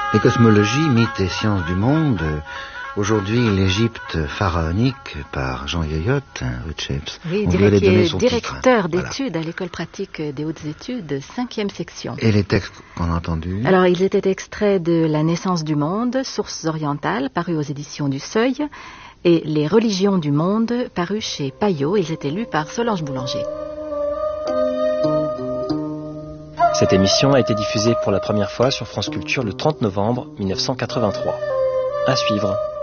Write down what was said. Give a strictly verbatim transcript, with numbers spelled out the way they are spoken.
Les cosmologies, mythes et sciences du monde. Aujourd'hui, l'Égypte pharaonique par Jean Yoyot, hein, Rutscheps. Oui, On direct, lui allait donner son directeur titre. d'études Voilà. à l'école pratique des hautes études, cinquième section. Et les textes qu'on a entendus? Alors, ils étaient extraits de La naissance du monde, Sources orientales, paru aux éditions du Seuil, et Les religions du monde, paru chez Payot. Ils étaient lus par Solange Boulanger. Cette émission a été diffusée pour la première fois sur France Culture le trente novembre mille neuf cent quatre-vingt-trois. À suivre.